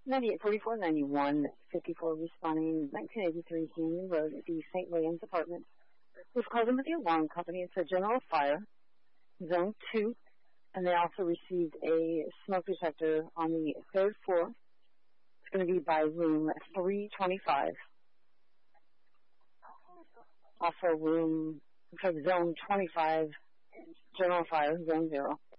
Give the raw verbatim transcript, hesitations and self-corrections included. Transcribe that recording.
ninety-eight forty-four ninety-one fifty-four responding nineteen eighty-three Union Road, the Saint Williams Apartments. We've called in with the alarm company. It's a general fire, zone two, and they also received a smoke detector on the third floor. It's going to be by room three twenty-five. Also room, for zone twenty-five, general fire, zone zero.